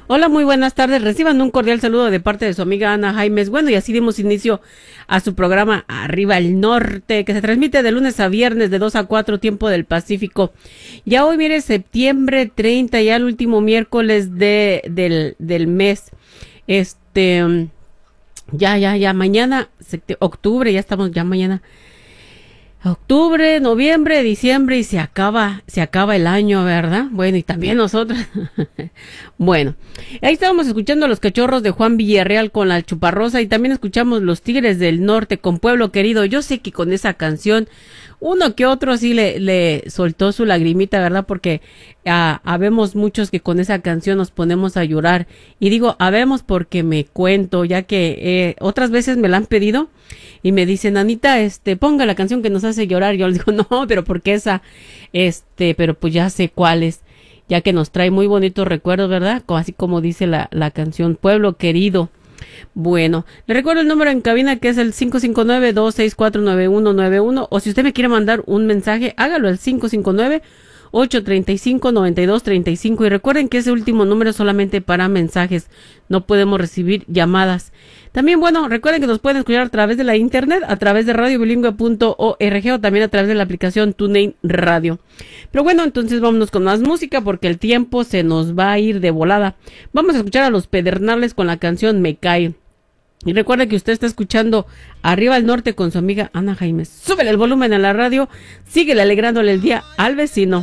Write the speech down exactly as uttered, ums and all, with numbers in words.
Hola, muy buenas tardes. Reciban un cordial saludo de parte de su amiga Ana Jaimes. Bueno, y así dimos inicio a su programa Arriba el Norte, que se transmite de lunes a viernes de dos a cuatro, tiempo del Pacífico. Ya hoy, mire, septiembre treinta, ya el último miércoles de del, del mes. Este, ya, ya, ya, mañana, octubre, ya estamos, ya mañana. Octubre, noviembre, diciembre y se acaba, se acaba el año, ¿verdad? Bueno, y también nosotros. Bueno, ahí estábamos escuchando a los Cachorros de Juan Villarreal con La Chuparrosa y también escuchamos Los Tigres del Norte con Pueblo Querido. Yo sé que con esa canción uno que otro sí le, le soltó su lagrimita, ¿verdad? Porque ah, habemos muchos que con esa canción nos ponemos a llorar. Y digo, habemos porque me cuento, ya que eh, otras veces me la han pedido y me dicen, Anita, este, ponga la canción que nos hace llorar. Yo les digo, no, pero porque esa, este, pero pues ya sé cuál es, ya que nos trae muy bonitos recuerdos, ¿verdad? Así como dice la, la canción, Pueblo Querido. Bueno, le recuerdo el número en cabina que es el cinco cinco nueve, dos seis cuatro, nueve uno nueve uno, o si usted me quiere mandar un mensaje, hágalo al cinco cinco nueve, ocho tres cinco, nueve dos tres cinco, y recuerden que ese último número es solamente para mensajes, no podemos recibir llamadas. También, bueno, recuerden que nos pueden escuchar a través de la internet, a través de radio bilingüe punto org o también a través de la aplicación TuneIn Radio. Pero bueno, entonces vámonos con más música porque el tiempo se nos va a ir de volada. Vamos a escuchar a Los Pedernales con la canción Me Cae. Y recuerda que usted está escuchando Arriba el Norte con su amiga Ana Jaimes. Súbele el volumen a la radio, síguele alegrándole el día al vecino.